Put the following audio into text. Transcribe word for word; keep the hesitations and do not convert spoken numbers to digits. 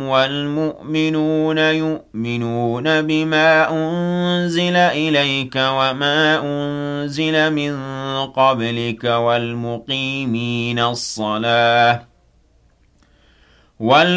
وَالْمُؤْمِنُونَ يُؤْمِنُونَ بِمَا أُنزِلَ إِلَيْكَ وَمَا أُنزِلَ مِن قَبْلِكَ وَالْمُقِيمِينَ الصَّلَاةَ